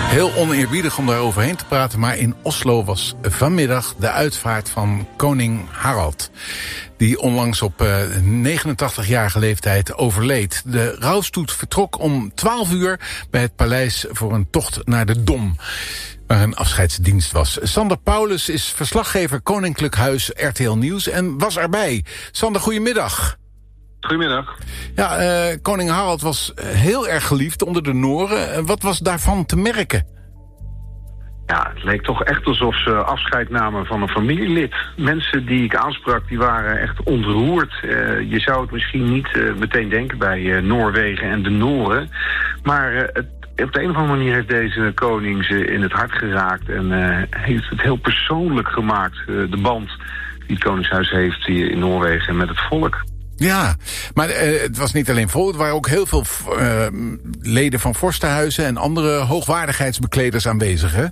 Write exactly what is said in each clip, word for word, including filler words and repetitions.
Heel oneerbiedig om daar overheen te praten, maar in Oslo was vanmiddag de uitvaart van koning Harald, die onlangs op uh, negenentachtigjarige leeftijd overleed. De rouwstoet vertrok om twaalf uur bij het paleis voor een tocht naar de Dom, waar een afscheidsdienst was. Sander Paulus is verslaggever Koninklijk Huis R T L Nieuws en was erbij. Sander, goedemiddag. Goedemiddag. Ja, uh, koning Harald was heel erg geliefd onder de Noren. Wat was daarvan te merken? Ja, het leek toch echt alsof ze afscheid namen van een familielid. Mensen die ik aansprak, die waren echt ontroerd. Uh, je zou het misschien niet uh, meteen denken bij uh, Noorwegen en de Noren. Maar uh, het, op de een of andere manier heeft deze koning ze in het hart geraakt. En uh, heeft het heel persoonlijk gemaakt, uh, de band die het koningshuis heeft hier in Noorwegen met het volk. Ja, maar uh, het was niet alleen vol. Het waren ook heel veel uh, leden van vorstenhuizen en andere hoogwaardigheidsbekleders aanwezig, hè?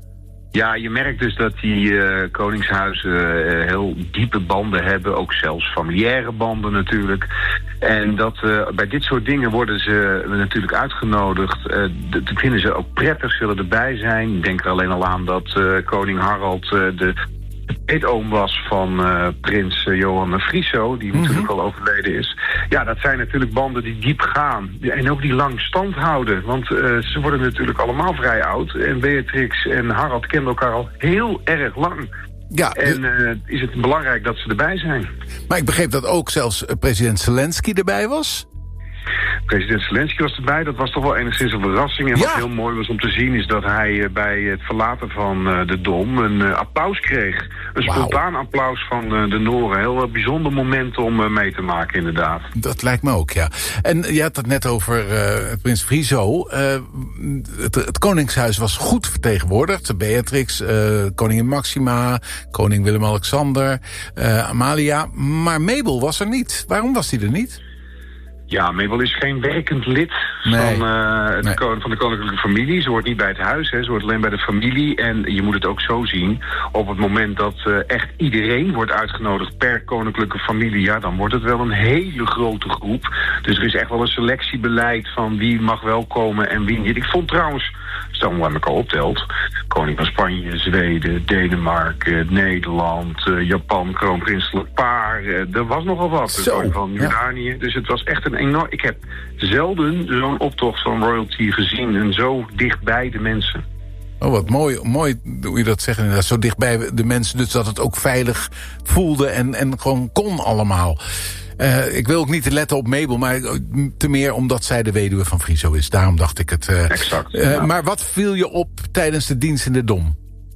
Ja, je merkt dus dat die uh, koningshuizen uh, heel diepe banden hebben. Ook zelfs familiaire banden natuurlijk. En dat uh, bij dit soort dingen worden ze natuurlijk uitgenodigd. Uh, dat vinden ze ook prettig, zullen erbij zijn. Ik denk er alleen al aan dat uh, koning Harald uh, de peetoom was van uh, prins uh, Johan Friso, die mm-hmm. natuurlijk al overleden is. Ja, dat zijn natuurlijk banden die diep gaan. En ook die lang stand houden. Want uh, ze worden natuurlijk allemaal vrij oud. En Beatrix en Harald kenden elkaar al heel erg lang. Ja, en uh, is het belangrijk dat ze erbij zijn. Maar ik begreep dat ook zelfs president Zelensky erbij was? President Zelensky was erbij. Dat was toch wel enigszins een verrassing. En ja. Wat heel mooi was om te zien is dat hij bij het verlaten van de Dom een uh, applaus kreeg. Een wow. spontaan applaus van uh, de Noren. Heel uh, bijzonder moment om uh, mee te maken, inderdaad. Dat lijkt me ook, ja. En je had het net over uh, prins Friso. Uh, het, het koningshuis was goed vertegenwoordigd. Beatrix, uh, koningin Maxima, koning Willem-Alexander, uh, Amalia. Maar Mabel was er niet. Waarom was die er niet? Ja, Mabel is geen werkend lid nee. van, uh, het nee. van de koninklijke familie. Ze hoort niet bij het huis, hè. Ze hoort alleen bij de familie. En je moet het ook zo zien, op het moment dat uh, echt iedereen wordt uitgenodigd per koninklijke familie, ja, dan wordt het wel een hele grote groep. Dus er is echt wel een selectiebeleid van wie mag wel komen en wie niet. Ik vond trouwens, stel maar elkaar optelt, koning van Spanje, Zweden, Denemarken, Nederland, uh, Japan, kroonprinselijk paar. Uh, er was nogal wat. De koning van Jordanië. Ja. Dus het was echt een enorm. Ik heb zelden zo'n optocht van royalty gezien en zo dichtbij de mensen. Oh, wat mooi, mooi hoe je dat zegt. Inderdaad, zo dichtbij de mensen, dus dat het ook veilig voelde en, en gewoon kon allemaal. Uh, ik wil ook niet letten op Mabel, maar te meer omdat zij de weduwe van Friso is. Daarom dacht ik het. Uh, exact. Uh, ja. Maar wat viel je op tijdens de dienst in de Dom?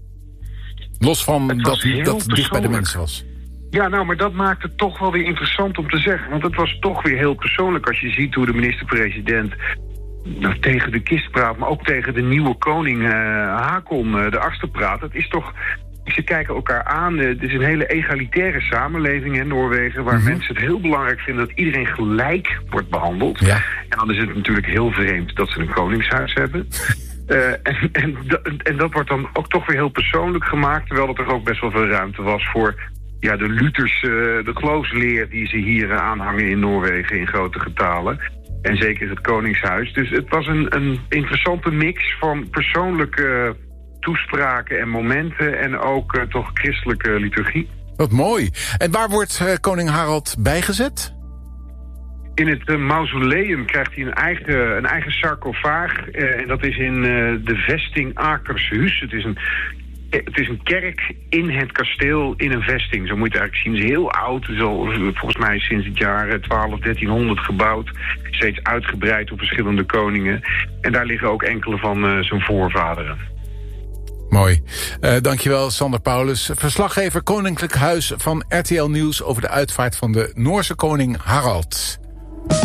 Los van dat dat dicht bij de mensen was. Ja, nou, maar dat maakt het toch wel weer interessant om te zeggen. Want het was toch weer heel persoonlijk als je ziet hoe de minister-president nou, tegen de kist praat, maar ook tegen de nieuwe koning uh, Hakon uh, de achtste praat. Het is toch. Ze kijken elkaar aan. Het is een hele egalitaire samenleving in Noorwegen, waar mm-hmm. mensen het heel belangrijk vinden dat iedereen gelijk wordt behandeld. Ja. En dan is het natuurlijk heel vreemd dat ze een koningshuis hebben. Uh, en, en, en dat wordt dan ook toch weer heel persoonlijk gemaakt, terwijl er ook best wel veel ruimte was voor ja, de Luthers, uh, de geloofsleer die ze hier uh, aanhangen in Noorwegen in grote getalen. En zeker het koningshuis. Dus het was een, een interessante mix van persoonlijke uh, toespraken en momenten en ook uh, toch christelijke liturgie. Wat mooi. En waar wordt uh, koning Harald bijgezet? In het uh, mausoleum krijgt hij een eigen, een eigen sarcofaag. Uh, en dat is in uh, de vesting Akershuis. Het is een Het is een kerk in het kasteel, in een vesting. Zo moet je het eigenlijk zien. Het is heel oud. Het is al volgens mij sinds het jaar twaalf, dertienhonderd gebouwd. Steeds uitgebreid op verschillende koningen. En daar liggen ook enkele van uh, zijn voorvaderen. Mooi. Uh, dankjewel, Sander Paulus. Verslaggever Koninklijk Huis van R T L Nieuws over de uitvaart van de Noorse koning Harald.